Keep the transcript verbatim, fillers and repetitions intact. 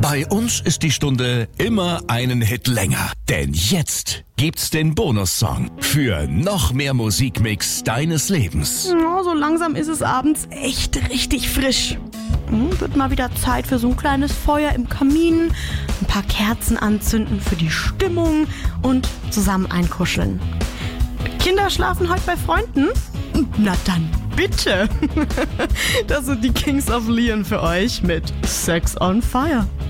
Bei uns ist die Stunde immer einen Hit länger. Denn jetzt gibt's den Bonussong für noch mehr Musikmix deines Lebens. Ja, so langsam ist es abends echt richtig frisch. Hm, wird mal wieder Zeit für so ein kleines Feuer im Kamin, ein paar Kerzen anzünden für die Stimmung und zusammen einkuscheln. Kinder schlafen heute bei Freunden? Na dann bitte. Das sind die Kings of Leon für euch mit Sex on Fire.